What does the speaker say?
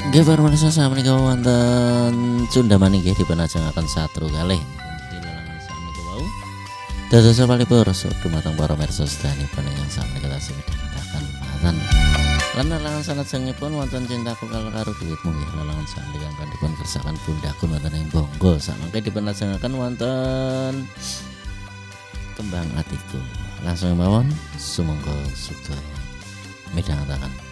Nggih para manungsa sakmenika wonten Cundamaning nggih dipunajengaken satru kalih dilalangan sakmenika wau. Dados palipur dumateng para mirsa sedanipun ingkang sakmenika tasih midhangetaken matan. Lan lalangan sanajengipun wonten cintaku karo duitmu nggih lalangan sakmenika ingkang dipun kersakaken Bundaku wonten ing Bangga samangke dipunajengaken wonten Kembang Atiku. Langsung mawon sumangga sugeng midhangetaken.